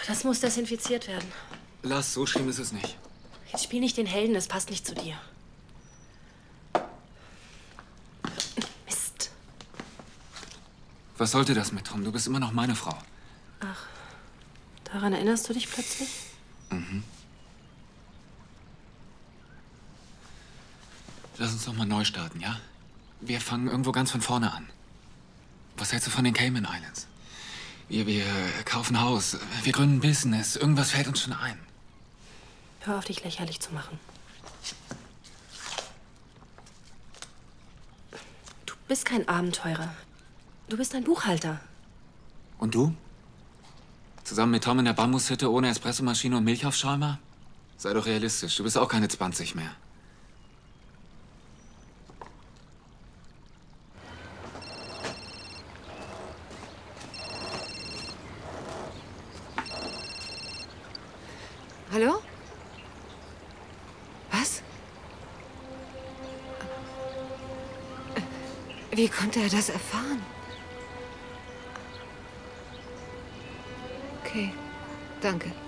Das muss desinfiziert werden. Lass, so schlimm ist es nicht. Jetzt spiel nicht den Helden, das passt nicht zu dir. Mist. Was sollte das mit, Tom? Du bist immer noch meine Frau. Ach, daran erinnerst du dich plötzlich? Mhm. Lass uns doch mal neu starten, ja? Wir fangen irgendwo ganz von vorne an. Was hältst du von den Cayman Islands? Wir kaufen Haus, wir gründen Business. Irgendwas fällt uns schon ein. Hör auf, dich lächerlich zu machen. Du bist kein Abenteurer. Du bist ein Buchhalter. Und du? Zusammen mit Tom in der Bambushütte ohne Espressomaschine und Milchaufschäumer? Sei doch realistisch, du bist auch keine 20 mehr. Hallo? Was? Wie konnte er das erfahren? Okay, danke.